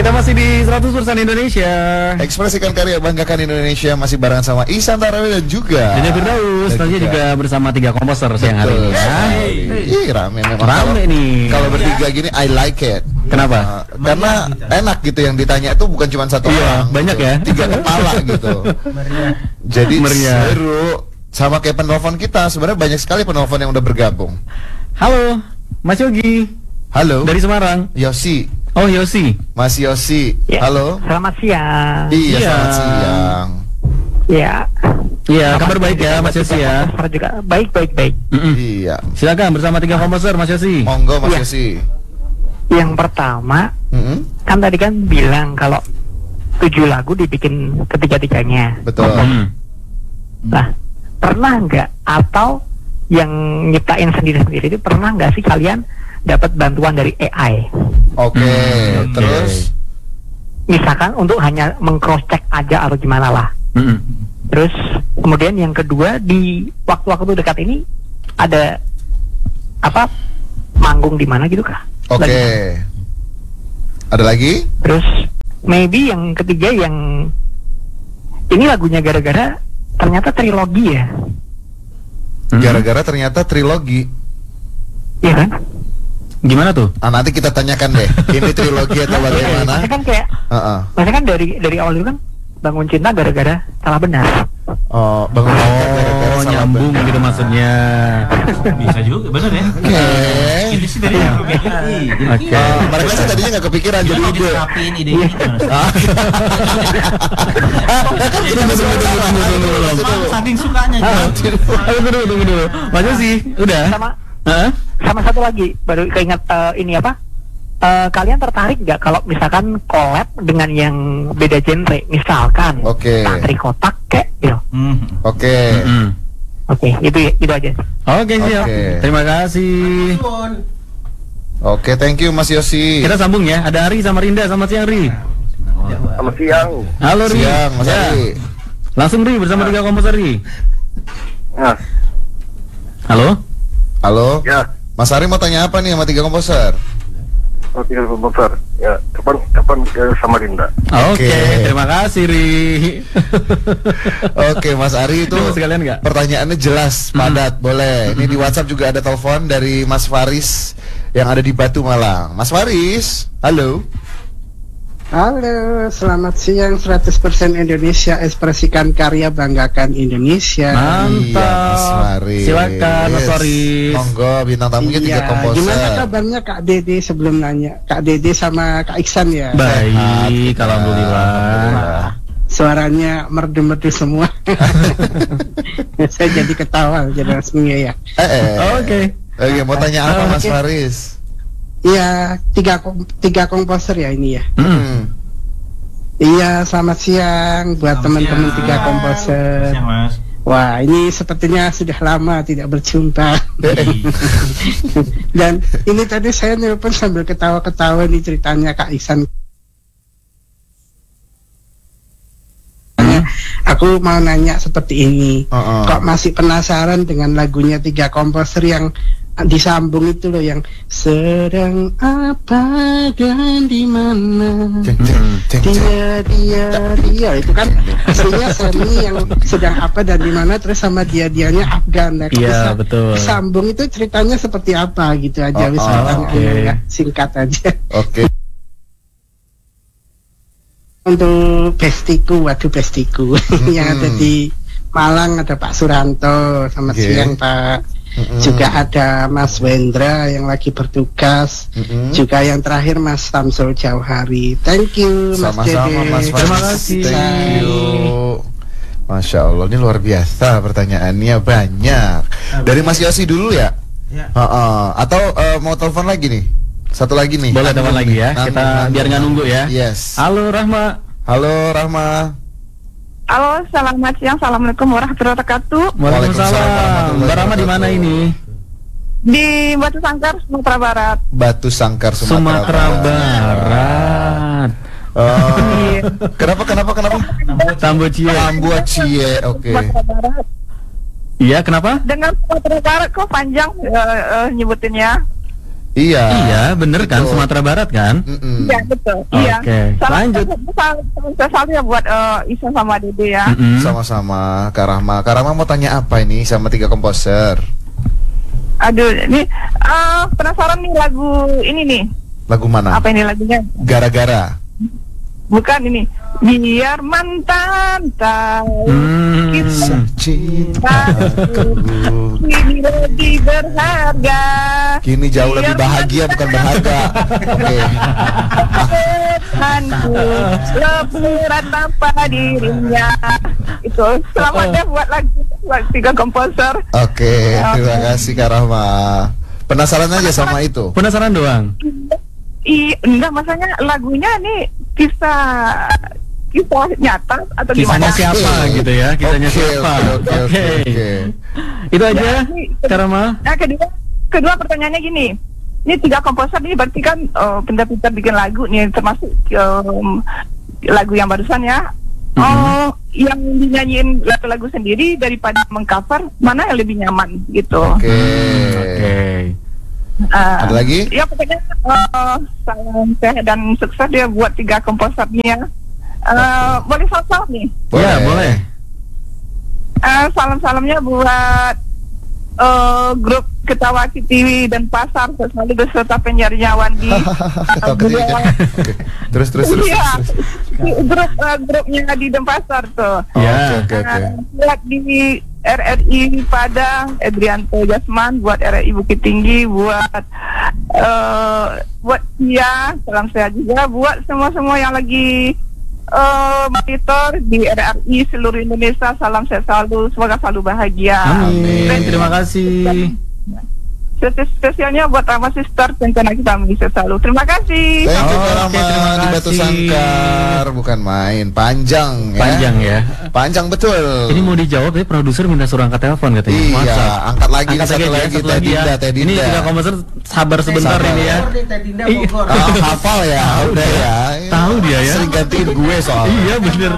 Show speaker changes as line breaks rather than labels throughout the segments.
Kita masih di 100% Indonesia.
Ekspresikan karya, banggakan Indonesia. Masih barengan sama Ihsan Tarawi dan juga
Dede Firdaus. Tentunya juga bersama 3 komposer siang hari ini ya.
Ih, rame memang.
Rame nih.
Kalau bertiga gini, I like it.
Kenapa?
Karena enak gitu, yang ditanya tuh bukan cuma satu orang.
banyak
gitu.
ya.
3 kepala gitu. Jadi
Meriah.
seru. Sama kayak penelpon kita, sebenarnya banyak sekali penelpon yang udah bergabung.
Halo, Mas Yogi.
Halo.
Dari Semarang.
Yosi.
Oh, Yosi.
Mas Yosi.
Ya,
Halo.
Selamat siang.
Iya,
Iya.
selamat siang.
Ya.
Iya, kabar baik ya Mas Yosi ya.
Juga baik.
Iya.
Silakan bersama 3 komposer Mas Yosi.
Monggo Mas
Iya.
Yosi.
Yang pertama,
Mm-mm.
kan tadi kan bilang kalau 7 lagu dibikin ketiga-tiganya.
Betul.
Nah, pernah nggak atau yang nyiptain sendiri-sendiri itu pernah nggak sih kalian dapat bantuan dari AI?
Oke. Terus
Misalkan untuk hanya meng-cross check aja atau gimana lah. Terus kemudian yang kedua, di waktu-waktu dekat ini ada apa manggung di mana gitu kah?
oke.
Lagi.
Ada lagi?
Terus maybe yang ketiga, yang ini lagunya gara-gara ternyata trilogi ya.
Gara-gara ternyata trilogi.
Iya kan?
Gimana tuh?
Nanti kita tanyakan deh. Ini trilogi atau bagaimana?
Maksudnya kan kayak
Heeh.
maksudnya kan dari awal dulu kan bangun cinta gara-gara salah benar.
Oh, bangun gara-gara salah
Nyambung
benar.
gitu maksudnya.
Bisa juga, bener ya.
Oke.
Ini sih dari BRI.
Oke.
Mereka sih tadinya nggak kepikiran jadi ide.
Diterapin ide ini gimana?
Tunggu.
Saking sukanya gitu.
Tunggu dulu. Mas Yosi, udah?
Sama satu lagi baru keinget ini apa? Kalian tertarik nggak kalau misalkan collab dengan yang beda genre, misalkan
Oke.
Tantri Kotak kayak gitu.
Oke.
Oke, itu aja.
Oke, siap.
Oke.
Terima kasih.
Oke, thank you Mas Yosi.
Kita sambung ya. Ada Ari sama Rinda. Selamat siang, Ri.
Selamat siang.
Halo, Ri.
Siang, Mas
Ya.
Ari.
Langsung Ri bersama 3 komposer, Ri.
Nah,
Halo.
Halo.
ya,
Mas Ari mau tanya apa nih sama 3 komposer?
tinggal komputer. Ya, kapan ke Samarinda?
Oke, terima kasih, Ri.
Oke, Mas Ari itu
Mau sekalian nggak?
pertanyaannya jelas, padat, boleh. Ini di WhatsApp juga ada telepon dari Mas Faris yang ada di Batu Malang. Mas Faris, halo.
Halo, selamat siang 100% Indonesia, ekspresikan karya, banggakan Indonesia.
Iya, Mas
Mantap.
Faris.
Silakan, Mas Faris.
Monggo, bintang tamunya 3 komposer.
Gimana kabarnya Kak Dede sebelum nanya? Kak Dede sama Kak Iksan ya?
Baik, alhamdulillah.
Suaranya merdu-merdu semua. Saya jadi ketawa, jadi resminya ya.
Oke.
Oke, mau tanya apa Mas
Oke.
Faris?
Iya, tiga komposer ya ini ya. Iya, selamat siang buat
Selamat
teman-teman
siang.
3 komposer.
Siang, Mas.
Wah, ini sepertinya sudah lama tidak berjumpa. Dan ini tadi saya nelpon sambil ketawa-ketawa nih ceritanya Kak Iksan. Aku mau nanya seperti ini. Kok masih penasaran dengan lagunya 3 komposer yang disambung itu loh, yang sedang apa dan di mana dia itu kan aslinya Semi yang sedang apa dan di mana, terus sama dianya Afgan. Nah, kok
Iya,
bisa
betul.
sambung itu ceritanya seperti apa gitu aja.
Oh,
Bisa tanya
oke.
ya, singkat aja.
Oke.
Untuk bestiku, waduh bestiku yang ada di Malang ada Pak Suranto, selamat
Oke.
siang Pak. Juga ada Mas Wendra yang lagi bertugas. Juga yang terakhir Mas Samsul Jauhari. Thank you Mas
Sama-sama
Dede.
Mas Faris.
Terima kasih.
Thank you. Masya Allah, ini luar biasa pertanyaannya banyak. Dari Mas Yosi dulu ya?
Ya.
Atau mau telepon lagi nih? Satu lagi nih.
Boleh telepon lagi ya.
Nanggung,
Kita
nanggung,
biar nggak nunggu ya.
Yes.
Halo, Rahma.
Halo Rahma.
Halo, selamat siang. Assalamualaikum warahmatullahi wabarakatuh.
Waalaikumsalam
Waalaikumsalam.
warahmatullahi
Mbak Rahma di mana
wabarakatuh.
ini?
Di Batu Sangkar, Sumatera Barat.
Batu Sangkar
Sumatera Barat.
Oh. Kenapa?
Tambocie.
Tambocie. Oke.
Sumatera Barat.
Iya, kenapa?
Dengan Sumatera Barat kok panjang nyebutinnya.
Iya.
Iya, bener kan,
betul.
Sumatera Barat kan?
Iya betul. Iya.
Oke, lanjut.
Salam ya buat Isa sama Dede ya.
Sama-sama Kak Rahma. Kak Rahma mau tanya apa ini sama 3 komposer?
Aduh, ini penasaran nih lagu ini nih.
Lagu mana?
Apa ini lagunya?
Gara-gara.
Bukan ini. Biar mantan tahu kita kini lebih berharga.
Kini jauh lebih bahagia bukan berharga. Oke.
Tuhanku lebih berat tanpa dirinya. Itu selamat ya buat lagu buat 3 komposer.
Oke, terima kasih Kak Rahma. Penasaran aja sama itu.
Penasaran doang.
Enggak, masalahnya lagunya nih kisah nyata atau
Kisahnya
gimana?
siapa gitu ya? Kisahnya
Oke,
siapa?
oke.
Itu aja, Kak Rama.
Nah, kedua pertanyaannya gini. Ini 3 komposer ini berarti kan pintar-pintar bikin lagu nih, termasuk lagu yang barusan ya. Yang dinyanyiin lagu sendiri daripada mengcover, mana yang lebih nyaman gitu.
Oke. Ada lagi?
Ya pokoknya salam sehat dan sukses dia buat 3 komposernya. Boleh salam nih?
Ya, boleh.
Salam-salamnya buat grup Ketawa TV dan Pasar selalu beserta penyiarnya Wandi.
Oke. Terus.
Iya, grupnya di Denpasar tuh.
Ya.
Oke.
Buat di RRI Padang, Edrianto Jasman, buat RRI Bukit Tinggi, buat Tia, salam sehat juga, buat semua yang lagi monitor di RRI seluruh Indonesia, salam sehat selalu, semoga selalu bahagia.
Amin. Terima kasih.
Spesialnya buat Rama Sister, rencana kita bisa selalu. Terima kasih.
Thank you Kak Rahma
terima
di Batu
kasih.
Sangkar. Bukan main, panjang ya. Panjang betul.
Ini mau dijawab tapi produser minta suruh angkat telepon katanya.
Iya,
WhatsApp.
angkat lagi
Angkat
satu lagi
satu lagi ya.
Teh
Ini
Dinda.
3 komposer sabar sebentar
Sabar.
ini ya.
Hafal ya, udah ya.
Tahu dia ya.
Sering gantiin gue soalnya.
Iya bener.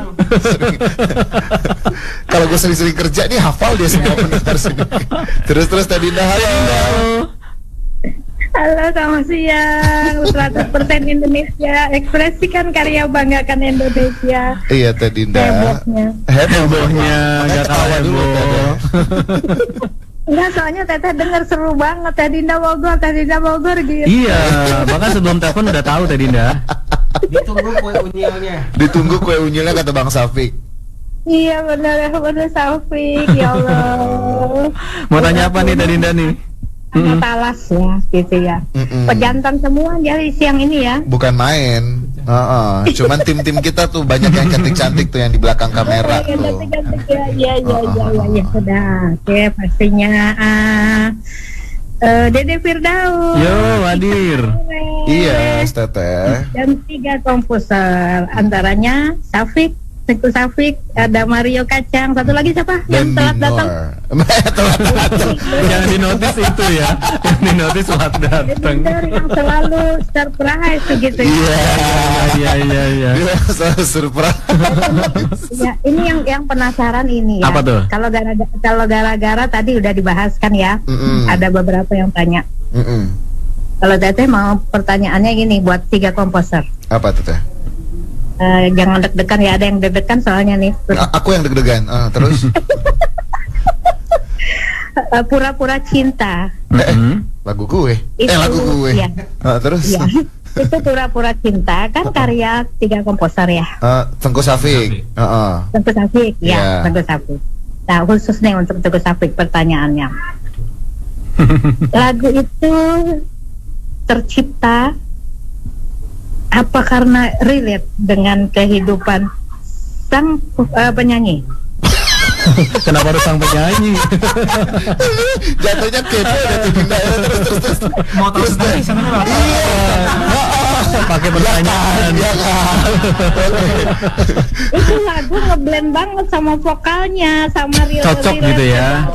Kalau gue sering-sering kerja nih hafal dia semua pendengar sini. Terus Teh Dinda, halo.
Halo, selamat siang. 100% Indonesia, ekspresikan karya, banggakan Indonesia.
Iya Teh Dinda.
Hebohnya nggak tahu
dulu.
heboh.
Enggak, soalnya Teteh dengar seru banget. Teh Dinda Bogor gitu.
Iya, bahkan sebelum telepon udah tahu Teh Dinda.
Ditunggu kue unyilnya kata Bang Safik.
Iya benar Saufik, ya Allah.
Mau tanya apa nih Teh Dinda nih?
Sama Talas ya, gitu ya. Pejantan semua jadi siang ini ya.
Bukan main. Cuman tim-tim kita tuh banyak yang cantik-cantik tuh yang di belakang kamera tuh.
Cantik-cantik ya, sudah. Oke, pastinya Dede Firdaus.
Yo, hadir.
Iya, Teteh.
Dan 3 komposer, antaranya Teguh Safik, ada Mario Kacang, satu lagi siapa yang telat datang?
Yang dinotis itu ya, yang dinotis telat datang.
Yang selalu surprise gitu ya.
Iya.
Dia selalu surprise.
Ya, ini yang penasaran ini ya.
Apa tuh?
Kalau gara-gara tadi udah dibahas kan ya. Ada beberapa yang tanya. Kalau Teteh mau pertanyaannya gini buat 3 komposer.
Apa tuh Teh?
Jangan deg-degan ya, ada yang deg-degan soalnya nih.
Aku yang deg-degan. Terus?
Pura-pura cinta.
Lagu gue. Lagu gue.
Iya.
Terus?
Iya. Itu pura-pura cinta kan karya 3 komposer ya.
Tengku Safik.
Tengku Safik,
Iya.
ya, Tengku Safik. Nah, khusus nih untuk Tengku Safik pertanyaannya. Lagu itu tercipta apa karena relate dengan kehidupan sang penyanyi?
Kenapa harus sang penyanyi?
Jatuhnya kepo udah pindah terus.
Mau tahu sendiri sebenarnya.
Pakai pakai pertanyaan.
Ya kan.
Itu lagu ngeblend banget sama vokalnya, sama real.
Cocok gitu ya.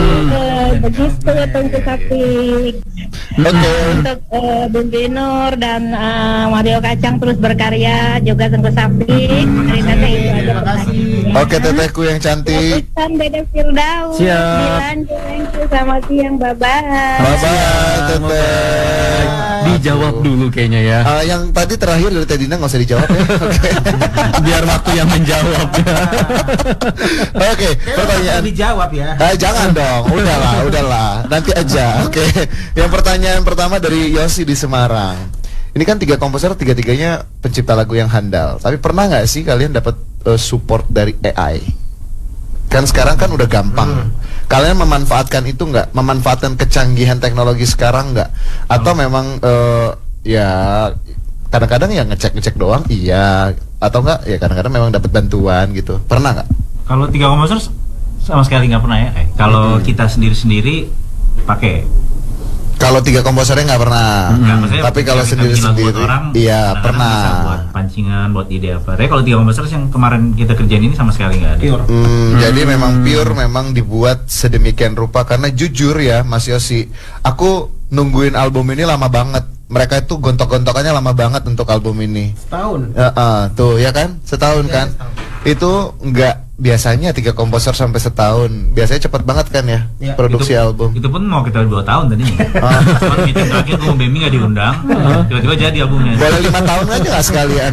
Begitu Tungku Sapik. Untuk Bung Binur dan Mario Kacang terus berkarya, juga Tungku Sapik. Dari Teteh itu aja pertanyaan.
Oke, Tetehku yang cantik.
Pesan Dede Firdaus.
Siap.
Dilanjut, selamat siang, bye-bye.
Bye-bye, Teteh.
Dijawab dulu kayaknya ya.
Yang tadi terakhir dari Teh Dina nggak usah dijawab ya. Oke.
Biar waktu yang menjawab.
Oke, pertanyaan
dijawab ya.
Jangan dong, udahlah, nanti aja. Oke. Yang pertanyaan pertama dari Yosi di Semarang. Ini kan 3 komposer, 3-tiganya pencipta lagu yang handal. Tapi pernah nggak sih kalian dapat support dari AI? Kan sekarang kan udah gampang. Kalian memanfaatkan itu nggak? Memanfaatkan kecanggihan teknologi sekarang nggak? Atau memang ya kadang-kadang ya ngecek doang, iya. Atau enggak ya kadang-kadang memang dapat bantuan gitu. Pernah nggak?
Kalau 3 komposer sama sekali nggak pernah ya. Kalau kita sendiri pakai.
Kalau 3 komposernya nggak pernah. Tapi kalau sendiri-sendiri, iya pernah.
Buat pancingan, buat ide apa. Tapi kalau 3 komposer yang kemarin kita kerjain ini sama sekali nggak ada.
Jadi memang pure, memang dibuat sedemikian rupa. Karena jujur ya Mas Yosi, aku nungguin album ini lama banget. Mereka itu gontok-gontokannya lama banget untuk album ini.
Setahun.
Tuh ya kan, setahun kan. Itu nggak biasanya 3 komposer sampai setahun. Biasanya cepat banget kan ya, produksi album.
Itu pun mau kita 2 tahun tadi. Cuman meeting terakhir gue Bemi nggak diundang, tiba-tiba jadi albumnya.
Boleh 5 tahun aja nggak sekalian?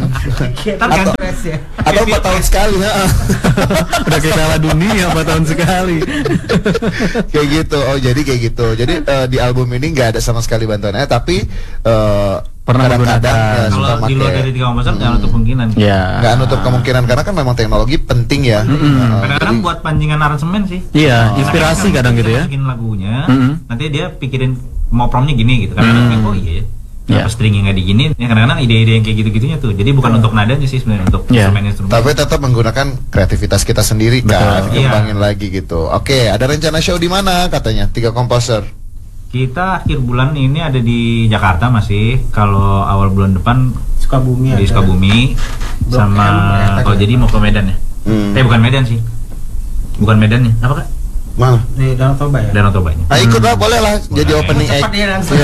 Atau 4 tahun sekali.
Udah kayak Piala Dunia 4 tahun sekali.
Kayak gitu. Oh jadi kayak gitu. Jadi di album ini nggak ada sama sekali bantuannya, tapi
pernah
kadang-kadang ya,
kalau di luar dari 3 komposer nggak nutup kemungkinan.
Nggak nutup kemungkinan karena kan memang teknologi penting ya.
Kadang-kadang buat pancingan aransemen sih.
Iya, inspirasi kadang gitu ya.
Bikin lagunya, nanti dia pikirin mau promnya gini gitu. Kadang-kadang oh iya ya. Stringnya nggak diginin. Ya kadang-kadang ide-ide yang kayak gitu-gitunya tuh. Jadi bukan untuk nadanya sih sebenarnya, untuk instrumen-instrumen.
Tapi tetap menggunakan kreativitas kita sendiri kan, dikembangin lagi gitu. Oke, ada rencana show di mana katanya 3 komposer?
Kita akhir bulan ini ada di Jakarta masih. Kalau awal bulan depan
Sukabumi.
Di Sukabumi sama kalau jadi mau ke Medan ya. Bukan Medan sih. Bukan Medan nih. Apa Kak?
Mana?
Di Danau Toba ya.
Danau Toba.
Ikut lah, boleh lah jadi opening act.
Cepat dia langsung.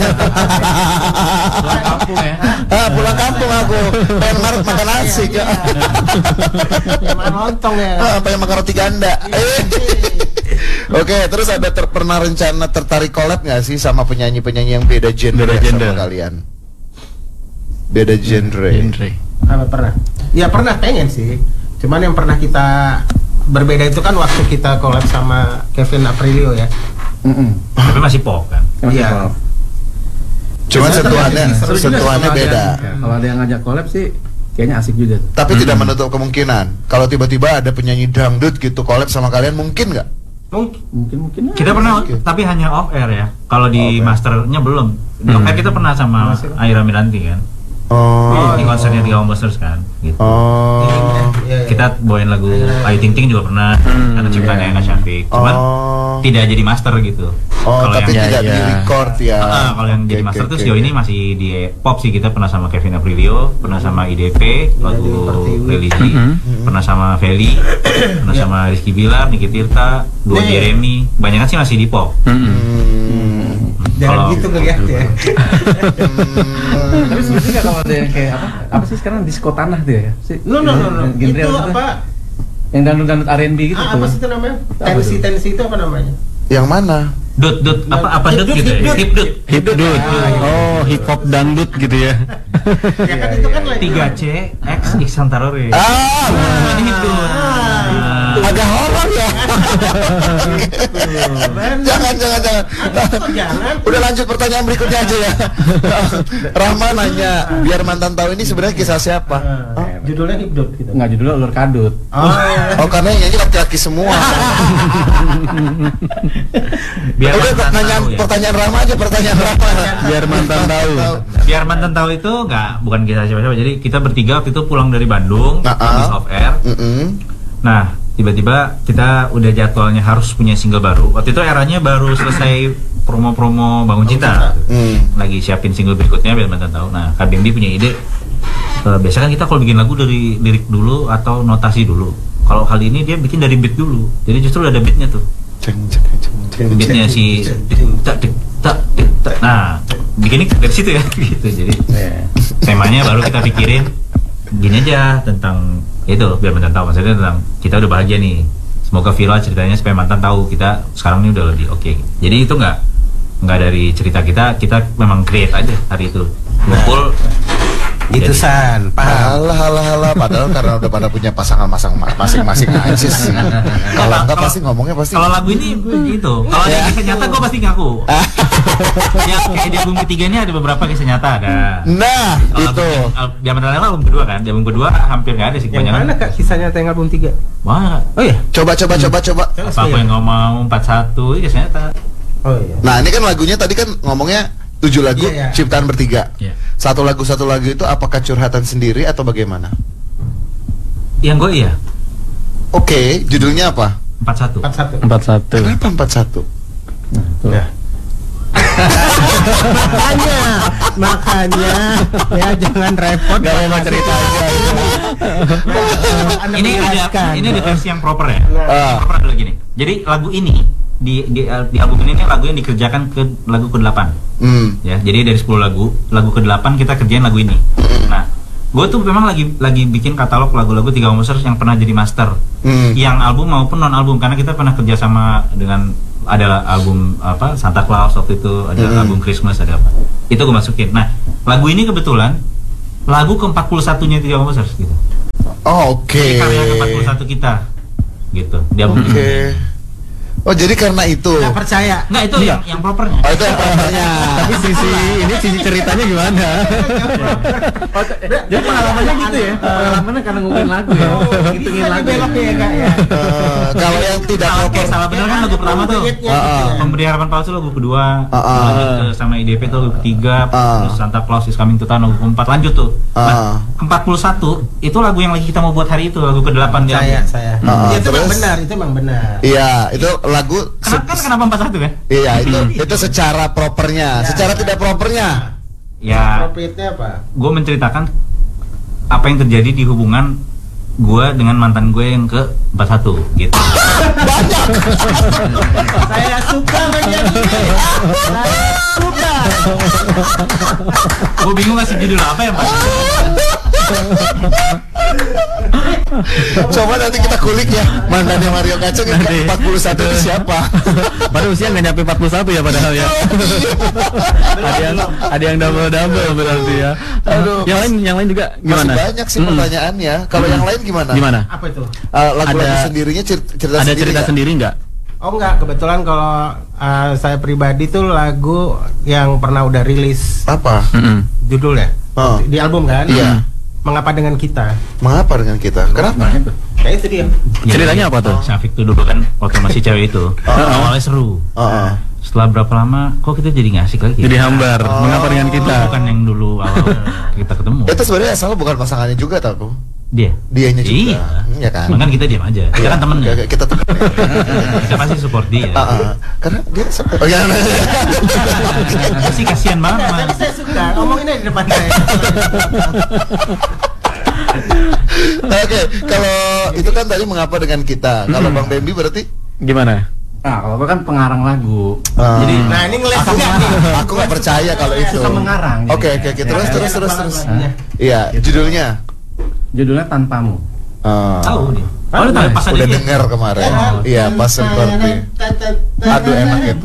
Pulang kampung ya.
Pulang kampung aku. Pengen makan nasi ya.
Makan lontong ya.
Pengen makan roti ganda. Oke, terus ada pernah rencana tertarik collab nggak sih sama penyanyi-penyanyi yang beda genre sama kalian? Beda genre.
Apa pernah? Ya pernah, pengen sih. Cuman yang pernah kita berbeda itu kan waktu kita collab sama Kevin Aprilio ya.
Tapi masih pop kan?
Iya.
Cuman sentuhannya beda.
Kalau ada yang ngajak collab sih kayaknya asik juga.
Tapi tidak menutup kemungkinan kalau tiba-tiba ada penyanyi dangdut gitu collab sama kalian, mungkin nggak?
Mungkin
Kita pernah, tapi hanya off air ya. Kalau di masternya belum. Di off air kita pernah sama Aira Miranti kan. Di konsernya 3 komposer kan gitu. Kita bawain lagu Ayu Ting Ting juga pernah, ada ciptaannya Eka Syafiq. Cuman tidak jadi master gitu.
Tapi tidak di record ya.
Kalau yang jadi master tuh sejauh ini masih di pop sih. Kita pernah sama Kevin Aprilio, pernah sama IDP lagu Religi, pernah sama Feli, pernah sama Rizky Bilar, Niki Tirta, Dua Jeremy. Banyak sih masih di pop.
Jangan gitu ngeliat ya.
Tapi sebenarnya kalau ada yang kayak apa sih sekarang disco tanah tuh ya?
No. Itu apa?
Yang dangdut R&B gitu tuh.
Apa sih itu namanya? Tensi itu apa namanya?
Yang mana?
Dut apa dut gitu ya? Hip dut.
Oh, hip hop dangdut gitu ya.
Ya kan itu kan lagi
3C X Iksan Tarore. Ini itu.
Agak horor ya. Jangan. Udah lanjut pertanyaan berikutnya aja ya. Rahma nanya, biar mantan tahu ini sebenarnya kisah siapa?
Judulnya Hipdot gitu.
Enggak, judulnya Ulur Kadut.
Oh, karena yang nyanyi laki-laki semua.
Biar
udah pertanyaan Rahma aja, pertanyaan Rahma.
Biar mantan tahu.
Biar mantan tahu itu bukan kisah siapa-siapa. Jadi kita bertiga waktu itu pulang dari Bandung, habis off air. Nah, tiba-tiba kita udah jadwalnya harus punya single baru. Waktu itu eranya baru selesai promo-promo Bangun Cinta. Lagi siapin single berikutnya biar mantan tahu. Nah, Kak Bimbi punya ide. Biasanya kan kita kalau bikin lagu dari lirik dulu atau notasi dulu. Kalau kali ini dia bikin dari beat dulu. Jadi justru ada beatnya tuh. Beatnya si tak. Nah, bikinnya dari situ ya gitu. Jadi temanya baru kita pikirin gini aja tentang itu biar mantan tahu. Maksudnya tentang kita udah bahagia nih. Semoga viral ceritanya supaya mantan tahu kita sekarang ini udah lebih oke. Jadi itu nggak dari cerita kita memang create aja hari itu. Ngumpul
itu San, paham.
Halah, padahal karena udah pada punya pasangan masing-masing aja sih. Kalau enggak pasti ngomongnya pasti.
Kalau lagu ini gitu. Kalau ada kisah nyata gue pasti ngaku. Ya kayak di album ketiga ini ada beberapa kisah nyata ada.
Nah, itu.
Zaman Rela album kedua kan. Album kedua hampir nggak ada sih kebanyakan.
Yang mana Kak kisah nyata yang album 3?
Wah. Oh iya.
Coba.
Apa yang nggak mau 41 itu kisah nyata.
Oh iya.
Nah, ini kan lagunya tadi kan ngomongnya 7 lagu ciptaan bertiga. Satu lagu itu apakah curhatan sendiri atau bagaimana?
Yang gue iya.
Oke, judulnya apa?
41.
Kenapa 41?
Ya. makanya ya jangan repot.
Gak mau cerita aja.
Ini ada versi yang proper ya. Proper adalah gini. Jadi lagu ini di album ini lagu yang dikerjakan ke lagu ke-8. Ya, jadi dari 10 lagu ke-8 kita kerjain lagu ini. Nah, gue tuh memang lagi bikin katalog lagu-lagu 3 Composers yang pernah jadi master. Yang album maupun non album karena kita pernah kerja sama dengan ada album apa Santa Claus waktu itu, ada album Christmas, ada apa. Itu gue masukin. Nah, lagu ini kebetulan lagu ke-41-nya 3 Composers gitu.
Oh, oke.
Karya ke-41 kita. Gitu. Di album ini.
Oh, jadi karena itu.
Nggak percaya.
Nggak, itu yang propernya.
Oh, itu yang propernya.
Tapi sisi ceritanya gimana?
Dia pengalamannya gitu ya. Pengalamannya karena ngomongin lagu ya. Ngitungin lagu
beloknya ya Kak ya.
Kalau yang tidak proper.
Salah benar kan lagu pertama tuh. Pemberi Harapan Palsu lagu kedua. Lanjut sama IDP tuh lagu ketiga. Terus Santa Claus is Coming to Town lagu keempat. Lanjut tuh. Nah, ke-41 itu lagu yang lagi kita mau buat hari itu, lagu ke-8 dia.
Saya. Itu memang benar.
Iya, itu lagu
kenapa 41 kan?
Iya, itu secara propernya, secara tidak propernya.
Ya.
Propernya apa?
Gue menceritakan apa yang terjadi di hubungan gue dengan mantan gue yang ke 41 gitu.
Banyak.
Saya suka bagian ini. Saya suka.
Gue bingung ngasih judul apa ya Pak.
Coba nanti kita kulik ya mantannya Mario Kacang yang ke-41 itu siapa?
Padahal usia nggak nyampe 41 ya padahal ya. ada yang double berarti ya.
Aduh.
Yang lain juga gimana?
Masih banyak sih pertanyaannya. Kalau yang lain gimana?
Apa itu?
Lagu-lagu sendirinya
ada cerita sendiri nggak?
Oh enggak, kebetulan kalau saya pribadi tuh lagu yang pernah udah rilis.
Apa?
Judulnya di album kan?
Iya.
Mengapa dengan kita?
Mengapa dengan kita? Kenapa?
Kayak itu dia.
Ceritanya apa tuh?
Syafiq tuh dulu kan waktu masih cewek itu. Awalnya seru. Setelah berapa lama kok kita jadi ngasih lagi?
Jadi hambar. Mengapa dengan kita?
Bukan yang dulu awal kita ketemu.
Itu sebenarnya asal bukan pasangannya juga tahu.
Dianya
juga. Iya kan?
Kan kita diam aja. Kita kan temennya.
Kita temen.
Kita pasti support dia.
Karena dia
sih kasihan banget.
Tapi saya suka ngomongin di depan saya.
Oke, kalau itu kan tadi mengapa dengan kita. Kalau Bang Bambi berarti
gimana?
Nah, kalau gue kan pengarang lagu.
Jadi, nah ini ngeles
aku nggak percaya kalau itu.
Suka mengarang.
Oke, terus. Iya, judulnya
Tanpamu.
Tahu
nih.
Udah dengar kemarin. Iya, pas seperti. Aduh, enak itu.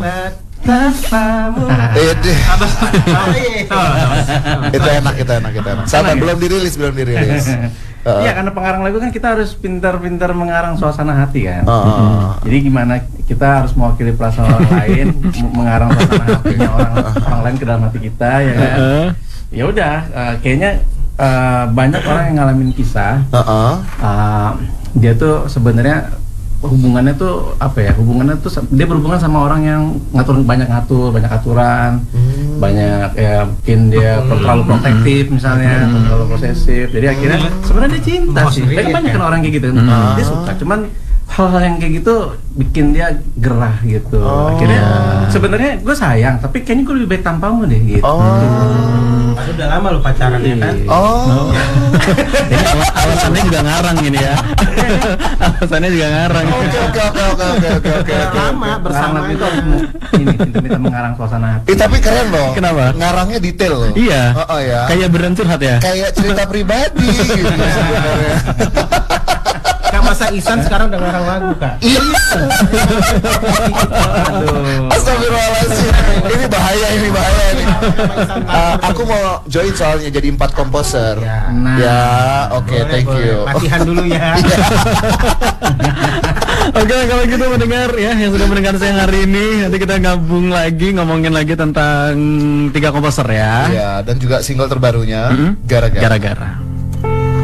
Itu enak. Sama belum dirilis.
Iya, karena pengarang lagu kan kita harus pintar-pintar mengarang suasana hati kan. Jadi gimana kita harus mewakili perasaan orang lain, mengarang suasana hatinya orang lain ke dalam hati kita ya kan. Ya udah, kayaknya banyak orang yang ngalamin kisah. Dia tuh sebenarnya hubungannya tuh apa ya? Hubungannya tuh dia berhubungan sama orang yang banyak aturan, banyak ya mungkin dia terlalu protektif misalnya, terlalu posesif. Jadi akhirnya sebenarnya dia cinta sih. Banyak kan orang kayak gitu. Dia suka, cuman hal-hal yang kayak gitu bikin dia gerah gitu. Akhirnya sebenarnya gue sayang, tapi kayaknya gue lebih baik tanpamu deh gitu.
Aku udah lama lo pacaran ya kan?
Ini alasannya juga ngarang ini ya. Alasannya juga ngarang.
Oke.
Lama bersama
itu harus ini pintar-pintar mengarang suasana hati.
Tapi keren loh.
Kenapa?
Ngarangnya detail loh.
Iya.
Ya.
Kayak beneran curhat ya.
Kayak cerita pribadi gitu sebenarnya.
Kak masa Ihsan sekarang udah ngarang lagu Kak.
Iya. Astagfirullahaladzim. Ini bahaya ini. Aku mau join soalnya jadi 4 komposer. Ya, oke, thank you.
Latihan dulu ya.
Oke, kalau gitu mendengar ya yang sudah mendengar saya hari ini, nanti kita gabung lagi ngomongin lagi tentang 3 komposer ya.
Iya, dan juga single terbarunya Gara-gara.